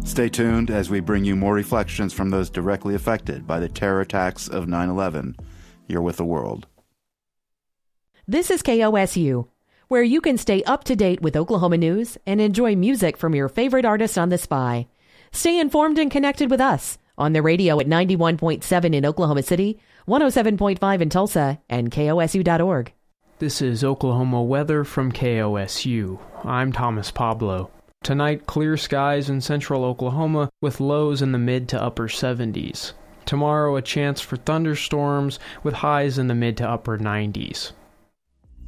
Stay tuned as we bring you more reflections from those directly affected by the terror attacks of 9/11. You're with the world. This is KOSU, where you can stay up to date with Oklahoma news and enjoy music from your favorite artist on the spy. Stay informed and connected with us on the radio at 91.7 in Oklahoma City, 107.5 in Tulsa, and KOSU.org. This is Oklahoma weather from KOSU. I'm Thomas Pablo. Tonight, clear skies in central Oklahoma with lows in the mid to upper 70s. Tomorrow, a chance for thunderstorms with highs in the mid to upper 90s.